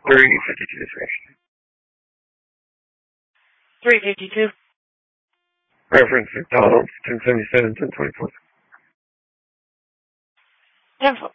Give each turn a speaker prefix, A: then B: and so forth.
A: 352 section.
B: 352.
A: Reference McDonald, 1077, 1024.
B: 10-4.